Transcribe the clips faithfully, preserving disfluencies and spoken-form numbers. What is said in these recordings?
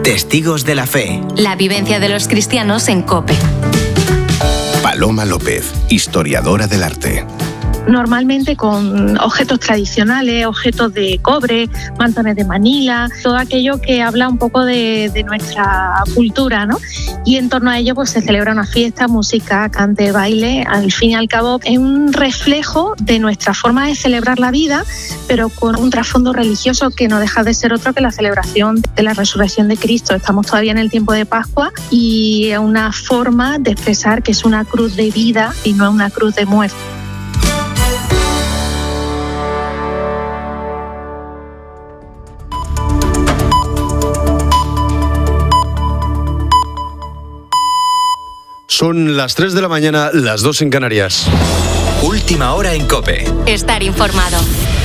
Testigos de la Fe. La vivencia de los cristianos en COPE. Paloma López, historiadora del arte. Normalmente con objetos tradicionales, objetos de cobre, mantones de Manila, todo aquello que habla un poco de, de nuestra cultura, ¿no? Y en torno a ello pues se celebra una fiesta, música, cante, baile. Al fin y al cabo es un reflejo de nuestra forma de celebrar la vida, pero con un trasfondo religioso que no deja de ser otro que la celebración de la resurrección de Cristo. Estamos todavía en el tiempo de Pascua y es una forma de expresar que es una cruz de vida y no una cruz de muerte. Son las tres de la mañana, las dos en Canarias. Última hora en COPE. Estar informado.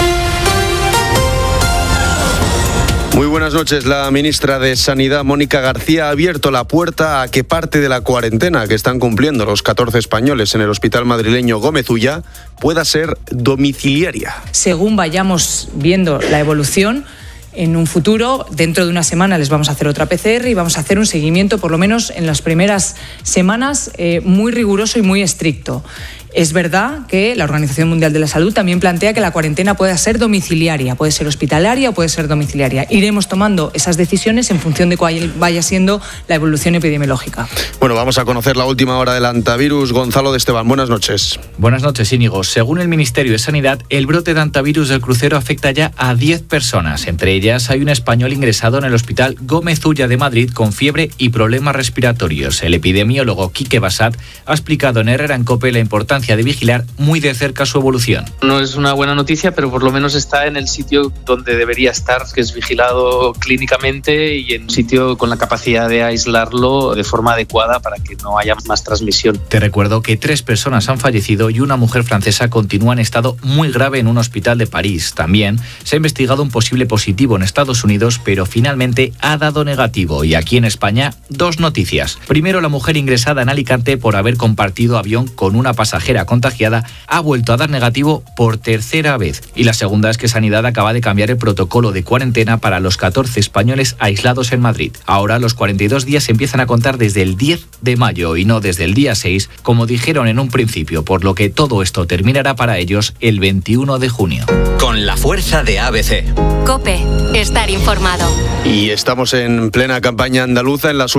Muy buenas noches. La ministra de Sanidad, Mónica García, ha abierto la puerta a que parte de la cuarentena que están cumpliendo los catorce españoles en el hospital madrileño Gómez Ulla pueda ser domiciliaria. Según vayamos viendo la evolución, en un futuro, dentro de una semana, les vamos a hacer otra P C R y vamos a hacer un seguimiento, por lo menos en las primeras semanas, eh, muy riguroso y muy estricto. Es verdad que la Organización Mundial de la Salud también plantea que la cuarentena puede ser domiciliaria, puede ser hospitalaria o puede ser domiciliaria. Iremos tomando esas decisiones en función de cuál vaya siendo la evolución epidemiológica. Bueno, vamos a conocer la última hora del hantavirus. Gonzalo de Esteban, buenas noches. Buenas noches, Íñigo. Según el Ministerio de Sanidad, el brote de hantavirus del crucero afecta ya a diez personas. Entre ellas hay un español ingresado en el hospital Gómez Ulla de Madrid con fiebre y problemas respiratorios. El epidemiólogo Quique Bassat ha explicado en Herrera en COPE la importancia de vigilar muy de cerca su evolución. No es una buena noticia, pero por lo menos está en el sitio donde debería estar, que es vigilado clínicamente y en un sitio con la capacidad de aislarlo de forma adecuada para que no haya más transmisión. Te recuerdo que tres personas han fallecido y una mujer francesa continúa en estado muy grave en un hospital de París. También se ha investigado un posible positivo en Estados Unidos, pero finalmente ha dado negativo. Y aquí en España, dos noticias. Primero, la mujer ingresada en Alicante por haber compartido avión con una pasajera contagiada ha vuelto a dar negativo por tercera vez. Y la segunda es que Sanidad acaba de cambiar el protocolo de cuarentena para los catorce españoles aislados en Madrid. Ahora los cuarenta y dos días se empiezan a contar desde el diez de mayo y no desde el día seis, como dijeron en un principio, por lo que todo esto terminará para ellos el veintiuno de junio. Con la fuerza de A B C. COPE. Estar informado. Y estamos en plena campaña andaluza. En las